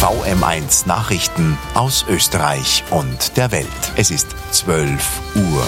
VM1 Nachrichten aus Österreich und der Welt. Es ist 12 Uhr.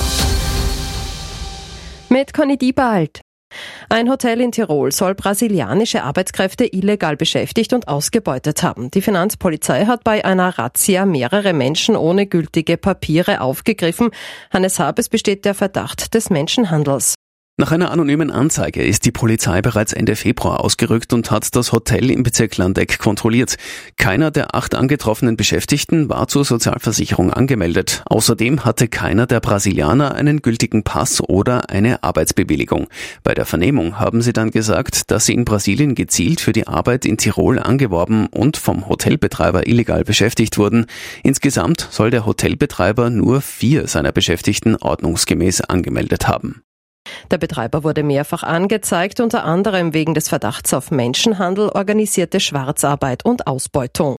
Mit Conny Diebald. Ein Hotel in Tirol soll brasilianische Arbeitskräfte illegal beschäftigt und ausgebeutet haben. Die Finanzpolizei hat bei einer Razzia mehrere Menschen ohne gültige Papiere aufgegriffen. Hannes Habes besteht der Verdacht des Menschenhandels. Nach einer anonymen Anzeige ist die Polizei bereits Ende Februar ausgerückt und hat das Hotel im Bezirk Landeck kontrolliert. Keiner der 8 angetroffenen Beschäftigten war zur Sozialversicherung angemeldet. Außerdem hatte keiner der Brasilianer einen gültigen Pass oder eine Arbeitsbewilligung. Bei der Vernehmung haben sie dann gesagt, dass sie in Brasilien gezielt für die Arbeit in Tirol angeworben und vom Hotelbetreiber illegal beschäftigt wurden. Insgesamt soll der Hotelbetreiber nur 4 seiner Beschäftigten ordnungsgemäß angemeldet haben. Der Betreiber wurde mehrfach angezeigt, unter anderem wegen des Verdachts auf Menschenhandel, organisierte Schwarzarbeit und Ausbeutung.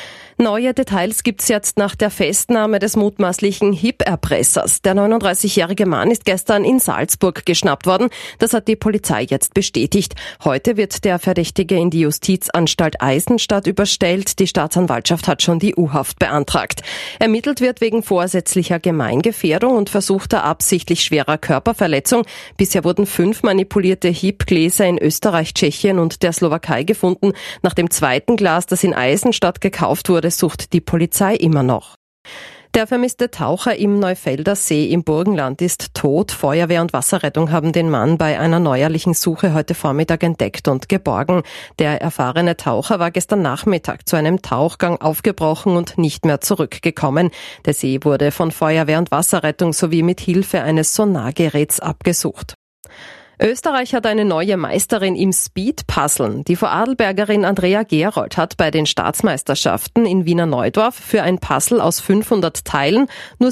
Neue Details gibt's jetzt nach der Festnahme des mutmaßlichen HIP-Erpressers. Der 39-jährige Mann ist gestern in Salzburg geschnappt worden. Das hat die Polizei jetzt bestätigt. Heute wird der Verdächtige in die Justizanstalt Eisenstadt überstellt. Die Staatsanwaltschaft hat schon die U-Haft beantragt. Ermittelt wird wegen vorsätzlicher Gemeingefährdung und versuchter absichtlich schwerer Körperverletzung. Bisher wurden 5 manipulierte HIP-Gläser in Österreich, Tschechien und der Slowakei gefunden. Nach dem zweiten Glas, das in Eisenstadt gekauft wurde, sucht die Polizei immer noch. Der vermisste Taucher im Neufelder See im Burgenland ist tot. Feuerwehr und Wasserrettung haben den Mann bei einer neuerlichen Suche heute Vormittag entdeckt und geborgen. Der erfahrene Taucher war gestern Nachmittag zu einem Tauchgang aufgebrochen und nicht mehr zurückgekommen. Der See wurde von Feuerwehr und Wasserrettung sowie mit Hilfe eines Sonargeräts abgesucht. Österreich hat eine neue Meisterin im Speed-Puzzeln. Die Vorarlbergerin Andrea Gerold hat bei den Staatsmeisterschaften in Wiener Neudorf für ein Puzzle aus 500 Teilen nur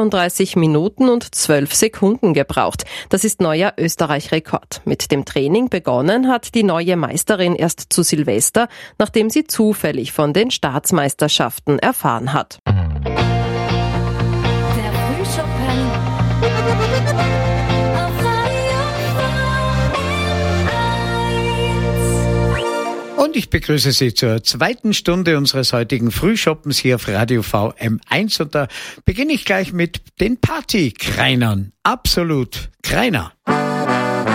37 Minuten und 12 Sekunden gebraucht. Das ist neuer Österreich-Rekord. Mit dem Training begonnen hat die neue Meisterin erst zu Silvester, nachdem sie zufällig von den Staatsmeisterschaften erfahren hat. Der Frühschoppen. Und ich begrüße Sie zur zweiten Stunde unseres heutigen Frühschoppens hier auf Radio VM1. Und da beginne ich gleich mit den Partykreinern. Absolut Kreiner.